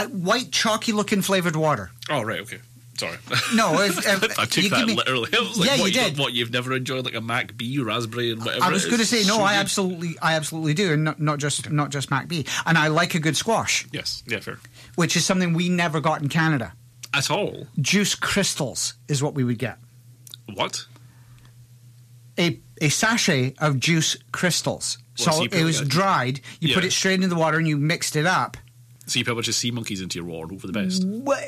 white, chalky-looking flavoured water. Oh, right, okay. Sorry. No, I took that literally. I was like, yeah, what, you did. What, you've never enjoyed like a Mac B, raspberry, and whatever? I was going to say, no, so I absolutely do, and not just Mac B. And I like a good squash. Yes, yeah, fair. Which is something we never got in Canada. At all? Juice crystals is what we would get. What? A sachet of juice crystals. Well, so it was dried. You put it straight into the water and you mixed it up. So you put a bunch of sea monkeys into your water, hope for the best.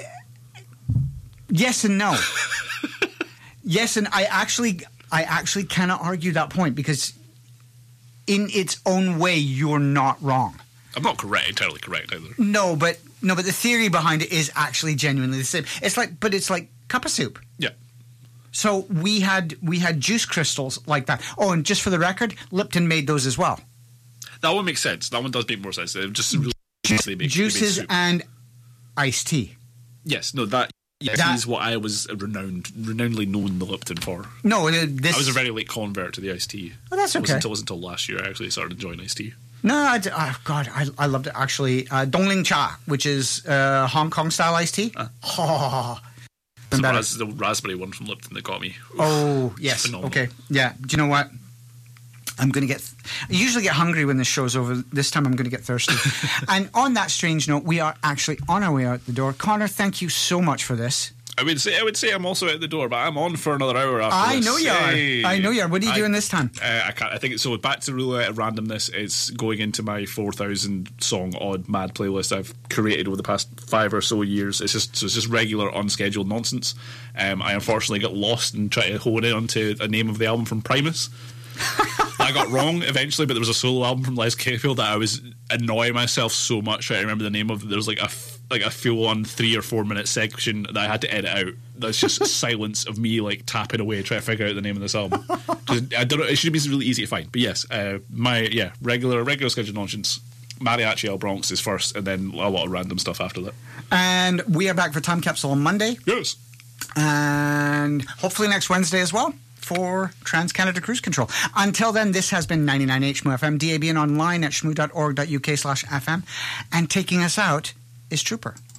Yes and no. Yes, and I actually cannot argue that point, because in its own way you're not wrong. I'm not entirely correct either. No, but the theory behind it is actually genuinely the same. It's like cup of soup. Yeah. So we had juice crystals like that. Oh, and just for the record, Lipton made those as well. That one makes sense. That one does make more sense. They're just really juices and iced tea. Yes, no, that is what I was renownedly known the Lipton for. No, I was a very late convert to the iced tea. Oh, that's okay. It wasn't until last year I actually started enjoying iced tea. No, I loved it actually. Dongling Cha, which is Hong Kong style iced tea. It's the raspberry one from Lipton that got me. Oh, yes. Phenomenal. Okay. Yeah. Do you know what? I usually get hungry when this show's over. This time I'm going to get thirsty. And on that strange note, we are actually on our way out the door. Connor, thank you so much for this. I would say I'm also out the door, but I'm on for another hour after this. I know you are. What are you doing this time? I can't. I think so. Back to rule out randomness. It's going into my 4,000 song odd mad playlist I've created over the past 5 or so years. It's just regular unscheduled nonsense. I unfortunately got lost and tried to hone in onto a name of the album from Primus. I got wrong eventually, but there was a solo album from Les Claypool that I was annoying myself so much trying to remember the name of. There was like a full-on 3 or 4 minute section that I had to edit out. That's just silence of me like tapping away trying to figure out the name of this album. I don't know. It should be really easy to find. But yes, regular scheduled nonsense. Mariachi El Bronx is first, and then a lot of random stuff after that. And we are back for Time Capsule on Monday. Yes, and hopefully next Wednesday as well for Trans-Canada Cruise Control. Until then, this has been 99H Shmoo FM, DAB and online at shmoo.org.uk/FM. And taking us out is Trooper.